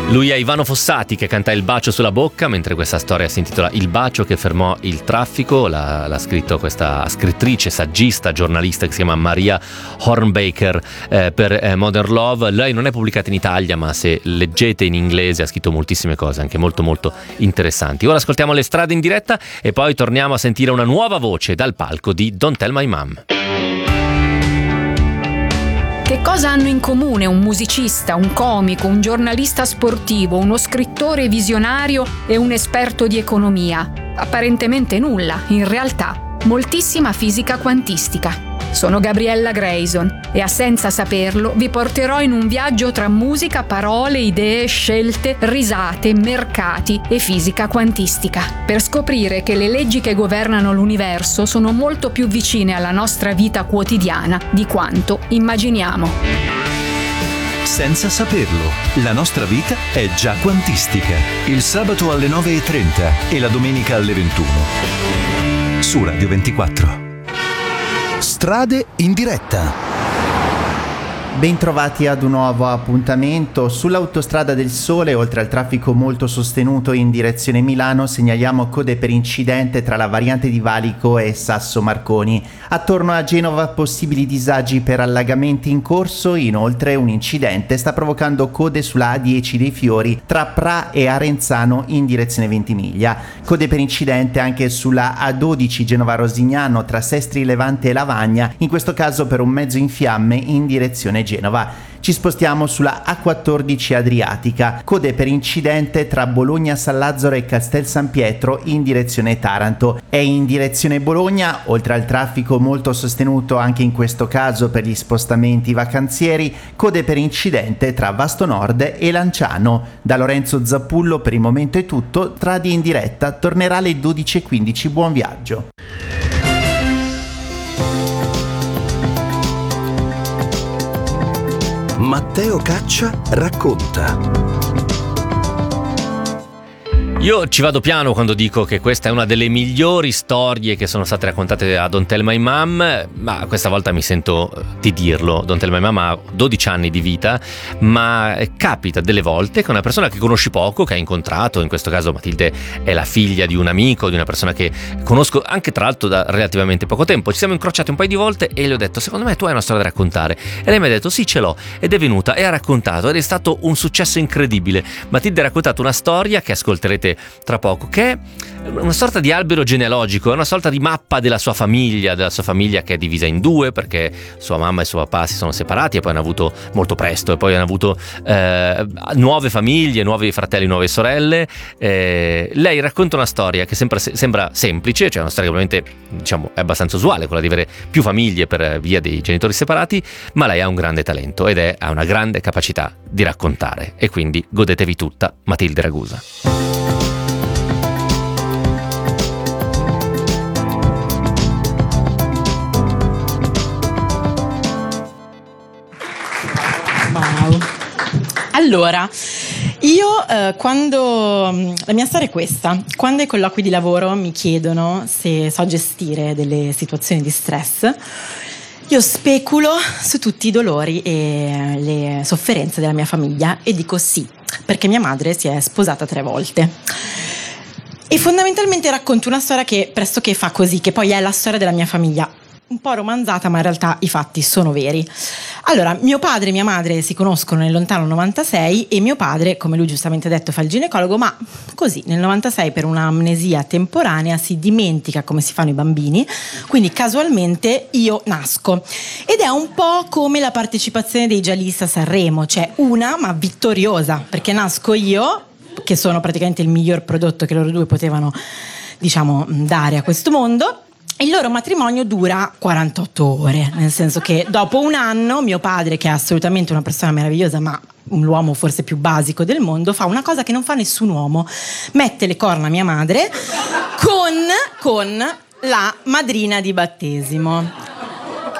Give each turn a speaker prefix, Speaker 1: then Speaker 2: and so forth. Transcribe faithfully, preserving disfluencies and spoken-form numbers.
Speaker 1: Lui è Ivano Fossati che canta Il bacio sulla bocca, mentre questa storia si intitola Il bacio che fermò il traffico. L'ha, l'ha scritto questa scrittrice, saggista, giornalista che si chiama Maria Hornbaker eh, per eh, Modern Love. Lei non è pubblicata in Italia, ma se leggete in inglese ha scritto moltissime cose, anche molto molto interessanti. Ora ascoltiamo Le strade in diretta e poi torniamo a sentire una nuova voce dal palco di Don't Tell My Mom.
Speaker 2: Che cosa hanno in comune un musicista, un comico, un giornalista sportivo, uno scrittore visionario e un esperto di economia? Apparentemente nulla, in realtà moltissima fisica quantistica. Sono Gabriella Grayson e a Senza saperlo vi porterò in un viaggio tra musica, parole, idee, scelte, risate, mercati e fisica quantistica, per scoprire che le leggi che governano l'universo sono molto più vicine alla nostra vita quotidiana di quanto immaginiamo.
Speaker 3: Senza saperlo, la nostra vita è già quantistica. Il sabato alle nove e trenta e la domenica alle ventuno. Su Radio ventiquattro.
Speaker 4: Strade in diretta.
Speaker 5: Bentrovati ad un nuovo appuntamento. Sull'autostrada del Sole, oltre al traffico molto sostenuto in direzione Milano, segnaliamo code per incidente tra la variante di Valico e Sasso Marconi. Attorno a Genova possibili disagi per allagamenti in corso. Inoltre un incidente sta provocando code sulla A dieci dei Fiori tra Pra e Arenzano in direzione Ventimiglia. Code per incidente anche sulla A dodici Genova-Rosignano tra Sestri Levante e Lavagna, in questo caso per un mezzo in fiamme in direzione Genova. Ci spostiamo sulla A quattordici Adriatica, code per incidente tra Bologna San Lazzaro e Castel San Pietro in direzione Taranto. E in direzione Bologna, oltre al traffico molto sostenuto anche in questo caso per gli spostamenti vacanzieri, code per incidente tra Vasto Nord e Lanciano. Da Lorenzo Zappullo per il momento è tutto. Tradi in diretta tornerà alle dodici e quindici. Buon viaggio.
Speaker 3: Matteo Caccia racconta.
Speaker 1: Io ci vado piano quando dico che questa è una delle migliori storie che sono state raccontate a Don't Tell My Mom, ma questa volta mi sento di dirlo. Don't Tell My Mom ha dodici anni di vita, ma capita delle volte che una persona che conosci poco, che hai incontrato, in questo caso Matilde è la figlia di un amico, di una persona che conosco anche tra l'altro da relativamente poco tempo, ci siamo incrociati un paio di volte e le ho detto: secondo me tu hai una storia da raccontare, e lei mi ha detto sì, ce l'ho, ed è venuta e ha raccontato, ed è stato un successo incredibile. Matilde ha raccontato una storia che ascolterete tra poco, che è una sorta di albero genealogico, è una sorta di mappa della sua famiglia, della sua famiglia che è divisa in due, perché sua mamma e suo papà si sono separati e poi hanno avuto molto presto e poi hanno avuto eh, nuove famiglie, nuovi fratelli, nuove sorelle. Eh, lei racconta una storia che sembra, sembra semplice, cioè una storia che ovviamente diciamo è abbastanza usuale, quella di avere più famiglie per via dei genitori separati, ma lei ha un grande talento ed è, ha una grande capacità di raccontare, e quindi godetevi tutta Matilde Ragusa.
Speaker 6: Allora, io eh, quando la mia storia è questa: quando ai colloqui di lavoro mi chiedono se so gestire delle situazioni di stress, io speculo su tutti i dolori e le sofferenze della mia famiglia e dico sì, perché mia madre si è sposata tre volte. E fondamentalmente racconto una storia che pressoché fa così, che poi è la storia della mia famiglia, un po' romanzata, ma in realtà i fatti sono veri. Allora, mio padre e mia madre si conoscono nel lontano novantasei e mio padre, come lui giustamente ha detto, fa il ginecologo, ma così nel novantasei per un'amnesia temporanea si dimentica come si fanno i bambini, quindi casualmente io nasco. Ed è un po' come la partecipazione dei Giallisti a Sanremo, cioè una ma vittoriosa, perché nasco io, che sono praticamente il miglior prodotto che loro due potevano, diciamo, dare a questo mondo. Il loro matrimonio dura quarantotto ore, nel senso che dopo un anno mio padre, che è assolutamente una persona meravigliosa, ma l'uomo forse più basico del mondo, fa una cosa che non fa nessun uomo: mette le corna a mia madre con, con la madrina di battesimo.